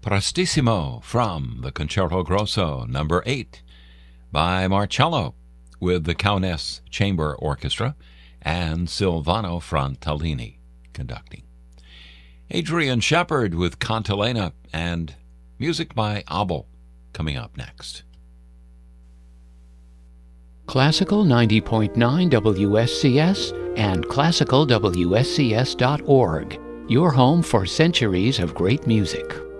Prestissimo from the Concerto Grosso No. 8 by Marcello with the Kaunas Chamber Orchestra and Silvano Frontallini conducting. Adrian Shepard with Cantilena and music by Abel coming up next. Classical 90.9 WSCS and classicalwscs.org, your home for centuries of great music.